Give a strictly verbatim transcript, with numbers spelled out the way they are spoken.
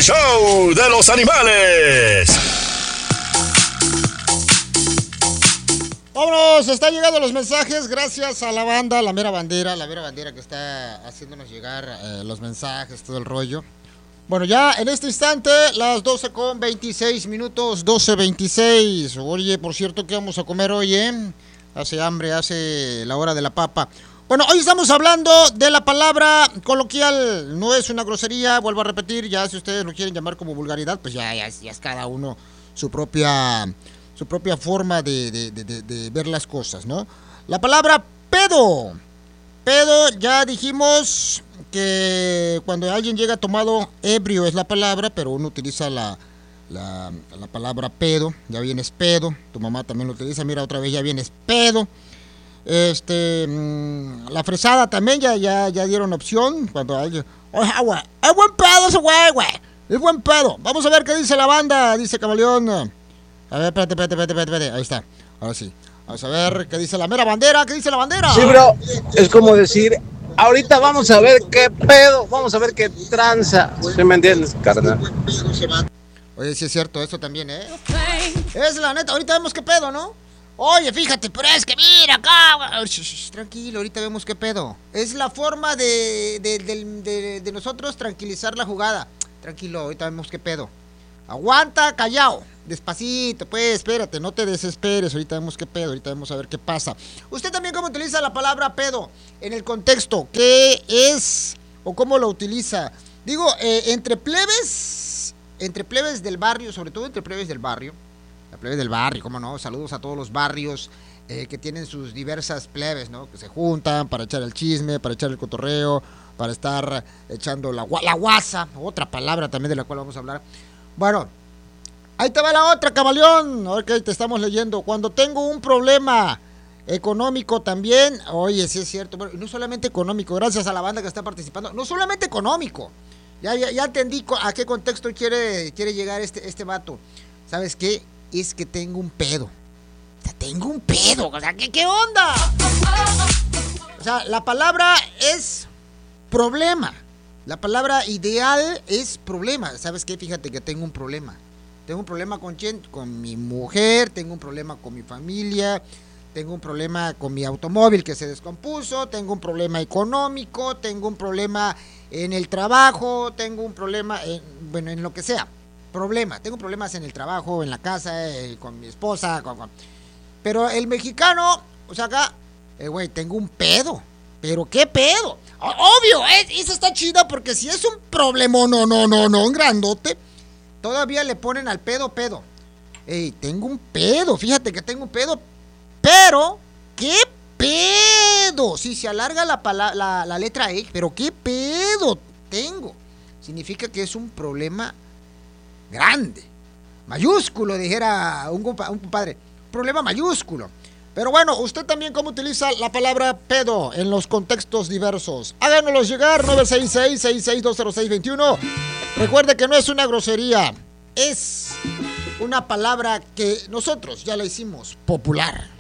show de los animales. Vámonos, están llegando los mensajes gracias a la banda, la mera bandera, la mera bandera que está haciéndonos llegar eh, los mensajes, todo el rollo. Bueno, ya en este instante, las doce con veintiséis minutos, doce veintiséis. Oye, por cierto, ¿qué vamos a comer hoy, eh? Hace hambre, hace la hora de la papa. Bueno, hoy estamos hablando de la palabra coloquial, no es una grosería, vuelvo a repetir, ya si ustedes lo quieren llamar como vulgaridad, pues ya, ya, ya es cada uno su propia, su propia forma de, de, de, de, de ver las cosas, ¿no? La palabra pedo, pedo ya dijimos que cuando alguien llega tomado, ebrio es la palabra, pero uno utiliza la, la, la palabra pedo, ya vienes pedo, tu mamá también lo utiliza, mira otra vez ya vienes pedo. Este, mmm, la fresada también ya, ya, ya dieron opción cuando alguien, oye, güey, es buen pedo ese güey, güey, es buen pedo. Vamos a ver qué dice la banda, dice Camaleón. A ver, espérate, espérate, espérate, espérate, ahí está, ahora sí. Vamos a ver qué dice la mera bandera, qué dice la bandera. Sí, bro, es como decir, ahorita vamos a ver qué pedo, vamos a ver qué tranza. ¿Sí me entiendes, carnal? Oye, sí es cierto, eso también, ¿eh? Es la neta, ahorita vemos qué pedo, ¿no? Oye, fíjate, pero es que mira acá. Shh, shh, tranquilo, ahorita vemos qué pedo. Es la forma de, de, de, de, de nosotros tranquilizar la jugada. Tranquilo, ahorita vemos qué pedo. Aguanta, callao. Despacito, pues, espérate, no te desesperes. Ahorita vemos qué pedo, ahorita vamos a ver qué pasa. Usted también cómo utiliza la palabra pedo en el contexto. ¿Qué es o cómo lo utiliza? Digo, eh, entre plebes, entre plebes del barrio, sobre todo entre plebes del barrio. La plebe del barrio, ¿cómo no? Saludos a todos los barrios eh, que tienen sus diversas plebes, ¿no? Que se juntan para echar el chisme, para echar el cotorreo, para estar echando la, la guasa, otra palabra también de la cual vamos a hablar. Bueno, ahí te va la otra, Camaleón. A ver que te estamos leyendo. Cuando tengo un problema económico también, oye, sí es cierto, bueno, no solamente económico, gracias a la banda que está participando, no solamente económico. Ya, ya, ya entendí a qué contexto quiere, quiere llegar este, este vato. ¿Sabes qué? Es que tengo un pedo. O sea, tengo un pedo. O sea, ¿qué, qué onda? O sea, la palabra es problema. La palabra ideal es problema. ¿Sabes qué? Fíjate que tengo un problema. Tengo un problema con quién? Con mi mujer, tengo un problema con mi familia, tengo un problema con mi automóvil que se descompuso, tengo un problema económico, tengo un problema en el trabajo, tengo un problema, en, bueno, en lo que sea. Problema, tengo problemas en el trabajo, en la casa, eh, con mi esposa, con, con... pero el mexicano, o sea, acá, eh, güey, tengo un pedo, pero ¿qué pedo? O- obvio, eh, eso está chida porque si es un problema, no, no, no, no, un grandote, todavía le ponen al pedo, pedo. Ey, tengo un pedo, fíjate que tengo un pedo, pero, ¿qué pedo? Si se alarga la, pala- la, la letra E, pero ¿qué pedo tengo? Significa que es un problema grande, mayúsculo, dijera un, compa- un compadre, problema mayúsculo. Pero bueno, usted también cómo utiliza la palabra pedo en los contextos diversos. Háganoslos llegar, nueve seis seis, seis seis dos cero seis dos uno. Recuerde que no es una grosería, es una palabra que nosotros ya la hicimos popular.